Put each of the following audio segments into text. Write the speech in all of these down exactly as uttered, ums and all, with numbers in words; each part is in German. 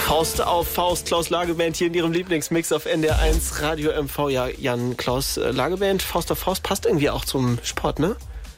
Faust auf Faust, Klaus Lageband hier in ihrem Lieblingsmix auf N D R eins Radio M V. Ja, Jan, Klaus Lageband, Faust auf Faust passt irgendwie auch zum Sport, ne?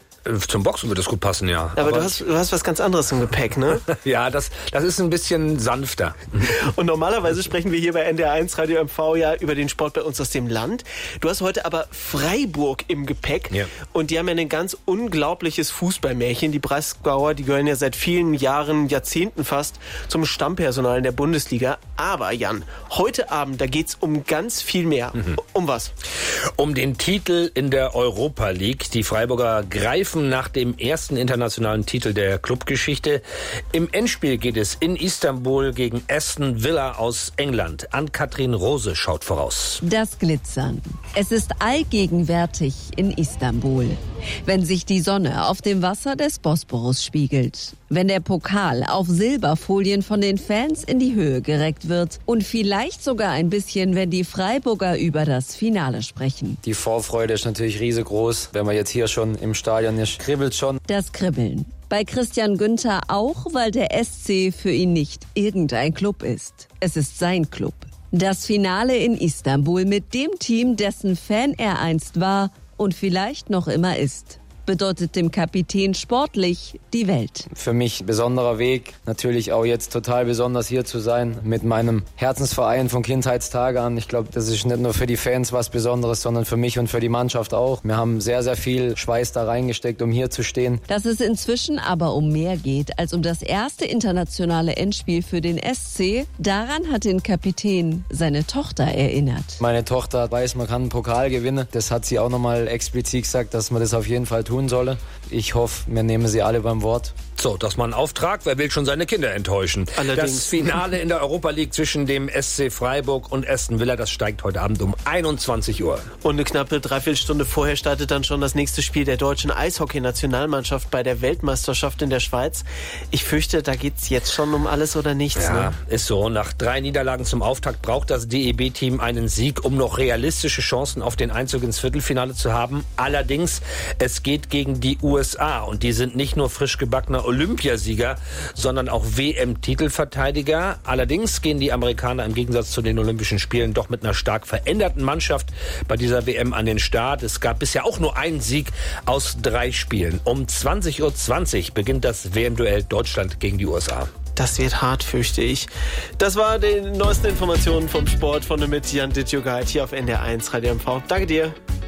Zum Boxen würde es gut passen, ja. Aber, Aber du, hast, du hast was ganz anderes im Gepäck, ne? Ja, das, das ist ein bisschen sanfter. Und normalerweise sprechen wir hier bei N D R eins Radio M V ja über den Sport bei uns aus dem Land. Du hast heute aber Freiburg im Gepäck. Ja. Und die haben ja ein ganz unglaubliches Fußballmärchen. Die Breisgauer, die gehören ja seit vielen Jahren, Jahrzehnten fast, zum Stammpersonal in der Bundesliga. Aber Jan, heute Abend, da geht's um ganz viel mehr. Mhm. Um was? Um den Titel in der Europa League. Die Freiburger greifen nach dem ersten internationalen Titel der Clubgeschichte. Im Endspiel geht es in Istanbul gegen Aston Villa aus England. Ann-Kathrin Rose schaut voraus. Das Glitzern. Es ist allgegenwärtig in Istanbul. Wenn sich die Sonne auf dem Wasser des Bosporus spiegelt. Wenn der Pokal auf Silberfolien von den Fans in die Höhe gereckt wird. Und vielleicht sogar ein bisschen, wenn die Freiburger über das Finale sprechen. Die Vorfreude ist natürlich riesengroß. Wenn man jetzt hier schon im Stadion ist, kribbelt schon. Das Kribbeln. Bei Christian Günther auch, weil der S C für ihn nicht irgendein Club ist. Es ist sein Club. Das Finale in Istanbul mit dem Team, dessen Fan er einst war und vielleicht noch immer ist, bedeutet dem Kapitän sportlich die Welt. Für mich ein besonderer Weg. Natürlich auch jetzt total besonders hier zu sein mit meinem Herzensverein von Kindheitstage an. Ich glaube, das ist nicht nur für die Fans was Besonderes, sondern für mich und für die Mannschaft auch. Wir haben sehr, sehr viel Schweiß da reingesteckt, um hier zu stehen. Dass es inzwischen aber um mehr geht als um das erste internationale Endspiel für den S C, daran hat den Kapitän seine Tochter erinnert. Meine Tochter weiß, man kann einen Pokal gewinnen. Das hat sie auch nochmal explizit gesagt, dass man das auf jeden Fall tut. tun solle. Ich hoffe, wir nehmen sie alle beim Wort. So, das war ein Auftrag. Wer will schon seine Kinder enttäuschen? Allerdings. Das Finale in der Europa League zwischen dem S C Freiburg und Aston Villa, das steigt heute Abend um einundzwanzig Uhr. Und eine knappe Dreiviertelstunde vorher startet dann schon das nächste Spiel der deutschen Eishockey-Nationalmannschaft bei der Weltmeisterschaft in der Schweiz. Ich fürchte, da geht's jetzt schon um alles oder nichts. Ja, ne? Ist so. Nach drei Niederlagen zum Auftakt braucht das D E B-Team einen Sieg, um noch realistische Chancen auf den Einzug ins Viertelfinale zu haben. Allerdings, es geht gegen die U S A und die sind nicht nur frisch gebackener Olympiasieger, sondern auch W M-Titelverteidiger. Allerdings gehen die Amerikaner im Gegensatz zu den Olympischen Spielen doch mit einer stark veränderten Mannschaft bei dieser W M an den Start. Es gab bisher auch nur einen Sieg aus drei Spielen. Um zwanzig Uhr zwanzig beginnt das W M-Duell Deutschland gegen die U S A. Das wird hart, fürchte ich. Das war die neuesten Informationen vom Sport von und mit Jan Ditjugaid hier auf N D R eins Radio M V. Danke dir.